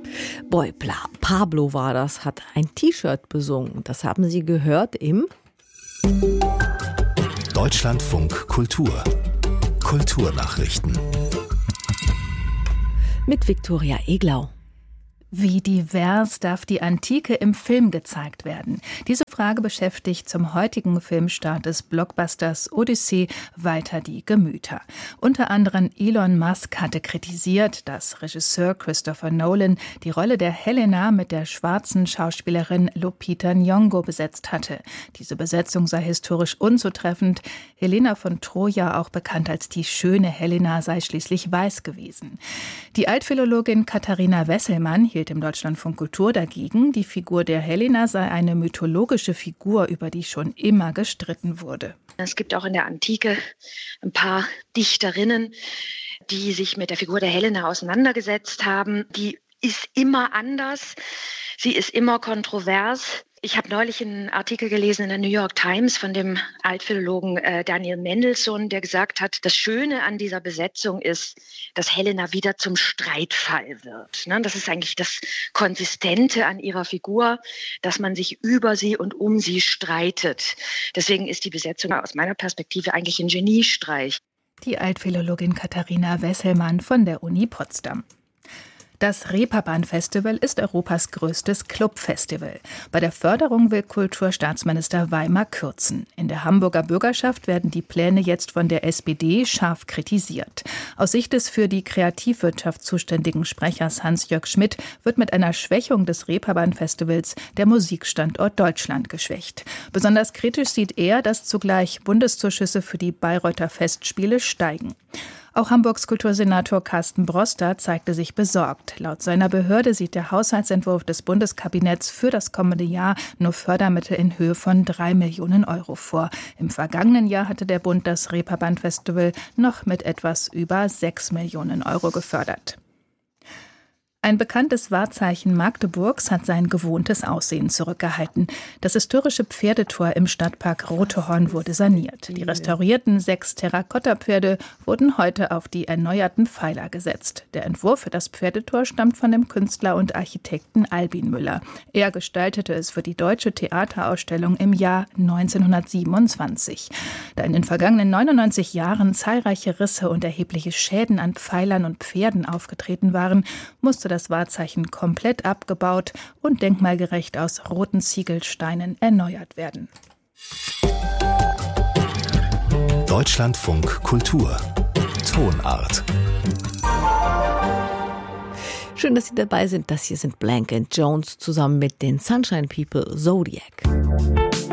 Boy, Pablo war das, hat ein T-Shirt besungen. Das haben Sie gehört im Deutschlandfunk Kultur. Kulturnachrichten. Mit Viktoria Eglau. Wie divers darf die Antike im Film gezeigt werden? Diese Frage beschäftigt zum heutigen Filmstart des Blockbusters Odyssey weiter die Gemüter. Unter anderem Elon Musk hatte kritisiert, dass Regisseur Christopher Nolan die Rolle der Helena mit der schwarzen Schauspielerin Lupita Nyong'o besetzt hatte. Diese Besetzung sei historisch unzutreffend. Helena von Troja, auch bekannt als die schöne Helena, sei schließlich weiß gewesen. Die Altphilologin Katharina Wesselmann hielt im Deutschlandfunk Kultur dagegen, die Figur der Helena sei eine mythologische Figur, über die schon immer gestritten wurde. Es gibt auch in der Antike ein paar Dichterinnen, die sich mit der Figur der Helena auseinandergesetzt haben. Die ist immer anders, sie ist immer kontrovers. Ich habe neulich einen Artikel gelesen in der New York Times von dem Altphilologen Daniel Mendelssohn, der gesagt hat, das Schöne an dieser Besetzung ist, dass Helena wieder zum Streitfall wird. Das ist eigentlich das Konsistente an ihrer Figur, dass man sich über sie und um sie streitet. Deswegen ist die Besetzung aus meiner Perspektive eigentlich ein Geniestreich. Die Altphilologin Katharina Wesselmann von der Uni Potsdam. Das Reeperbahn-Festival ist Europas größtes Clubfestival. Bei der Förderung will Kulturstaatsminister Weimar kürzen. In der Hamburger Bürgerschaft werden die Pläne jetzt von der SPD scharf kritisiert. Aus Sicht des für die Kreativwirtschaft zuständigen Sprechers Hans-Jörg Schmidt wird mit einer Schwächung des Reeperbahn-Festivals der Musikstandort Deutschland geschwächt. Besonders kritisch sieht er, dass zugleich Bundeszuschüsse für die Bayreuther Festspiele steigen. Auch Hamburgs Kultursenator Carsten Broster zeigte sich besorgt. Laut seiner Behörde sieht der Haushaltsentwurf des Bundeskabinetts für das kommende Jahr nur Fördermittel in Höhe von 3 Millionen Euro vor. Im vergangenen Jahr hatte der Bund das Reeperbahn-Festival noch mit etwas über 6 Millionen Euro gefördert. Ein bekanntes Wahrzeichen Magdeburgs hat sein gewohntes Aussehen zurückgehalten. Das historische Pferdetor im Stadtpark Rotehorn wurde saniert. Die restaurierten 6 Terrakotta-Pferde wurden heute auf die erneuerten Pfeiler gesetzt. Der Entwurf für das Pferdetor stammt von dem Künstler und Architekten Albin Müller. Er gestaltete es für die Deutsche Theaterausstellung im Jahr 1927. Da in den vergangenen 99 Jahren zahlreiche Risse und erhebliche Schäden an Pfeilern und Pferden aufgetreten waren, musste das Wahrzeichen komplett abgebaut und denkmalgerecht aus roten Ziegelsteinen erneuert werden. Deutschlandfunk Kultur. Tonart. Schön, dass Sie dabei sind. Das hier sind Blank & Jones zusammen mit den Sunshine People Zodiac.